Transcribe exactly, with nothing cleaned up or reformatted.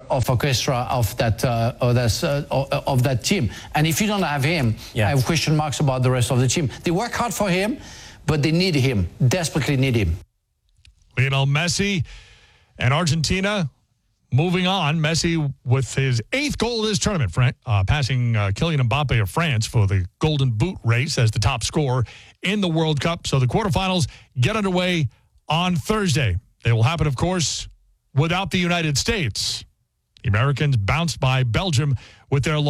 of orchestra of that uh, of, this, uh, of that team. And if you don't have him, yeah. I have question marks about the rest of the team. They work hard for him, but they need him, desperately need him. Lionel Messi and Argentina moving on. Messi with his eighth goal of this tournament, uh, passing uh, Kylian Mbappe of France for the Golden Boot race as the top scorer in the World Cup. So the quarterfinals get underway on Thursday. They will happen, of course, without the United States. The Americans bounced by Belgium with their